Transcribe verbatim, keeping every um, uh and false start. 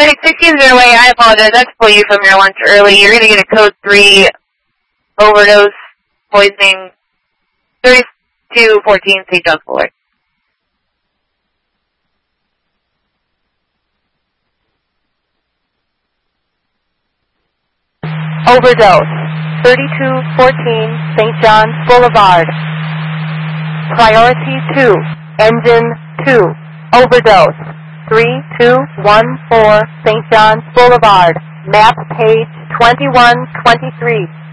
Medic sixteen zero eight, I apologize. That's pull you from your lunch early. You're going to get a code three overdose poisoning thirty-two fourteen Saint John's Boulevard. Overdose, thirty-two fourteen Saint John's Boulevard. Priority two, engine two, overdose, three two one four Saint John's Boulevard, map page twenty-one twenty-three.